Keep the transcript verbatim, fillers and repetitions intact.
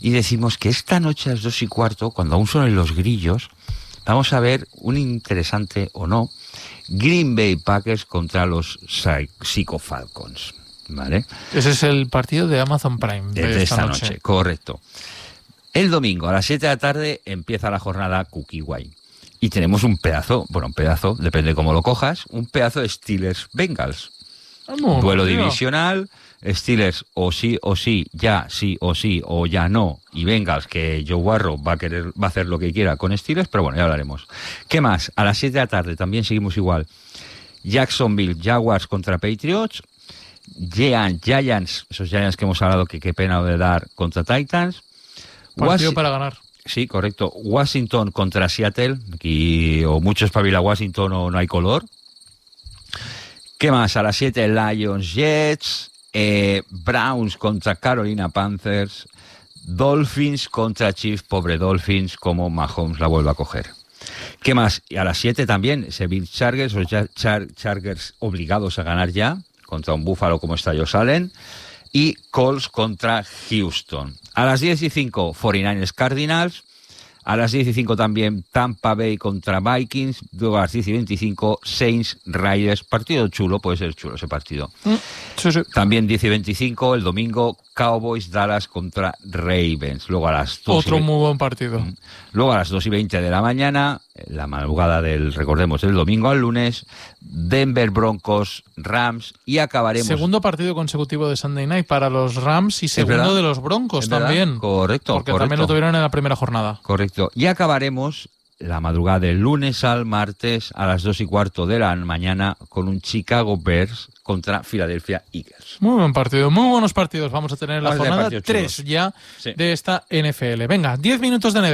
y decimos que esta noche a las dos y cuarto, cuando aún son los grillos, vamos a ver un interesante o no Green Bay Packers contra los Psycho Falcons, ¿vale? Ese es el partido de Amazon Prime de, de esta, esta noche. noche, correcto. El domingo a las siete de la tarde empieza la jornada Cookie Way y tenemos un pedazo, bueno, un pedazo, depende de cómo lo cojas, un pedazo de Steelers-Bengals. Vamos, Duelo tío. divisional, Steelers o sí o sí, ya sí o sí o ya no, y Bengals, que Joe Burrow va a querer, va a hacer lo que quiera con Steelers, pero bueno, ya hablaremos. ¿Qué más? A las siete de la tarde también seguimos igual. Jacksonville Jaguars contra Patriots, Giants, Giants, esos Giants que hemos hablado que qué pena de dar contra Titans. Partido Wasi- para ganar. Sí, correcto. Washington contra Seattle, aquí o mucho espabila Washington o no hay color. ¿Qué más? A las siete, Lions, Jets, eh, Browns contra Carolina Panthers, Dolphins contra Chiefs, pobre Dolphins, como Mahomes la vuelve a coger. ¿Qué más? Y a las siete también, Seville Chargers, o Char- Char- Chargers obligados a ganar ya, contra un Búfalo como está Josh Allen, y Colts contra Houston. A las diez y cinco, cuarenta y nueve Cardinals. A las diez y cinco también Tampa Bay contra Vikings. Luego a las diez y veinticinco Saints Raiders. Partido chulo, puede ser chulo ese partido. Mm, sí, sí. También diez y veinticinco el domingo Cowboys Dallas contra Ravens. Luego a las dos Otro y... muy buen partido. Luego a las dos y veinte de la mañana, la madrugada del, recordemos, del domingo al lunes, Denver Broncos Rams y acabaremos... Segundo partido consecutivo de Sunday Night para los Rams y ¿Es segundo verdad? de los Broncos ¿Es verdad? también. Correcto, Porque correcto. también lo tuvieron en la primera jornada. Correcto. Y acabaremos la madrugada del lunes al martes a las dos y cuarto de la mañana con un Chicago Bears contra Philadelphia Eagles. Muy buen partido, muy buenos partidos. Vamos a tener en la Vamos a tener jornada partidos tres chulos. ya Sí. de esta N F L. Venga, diez minutos de N B A.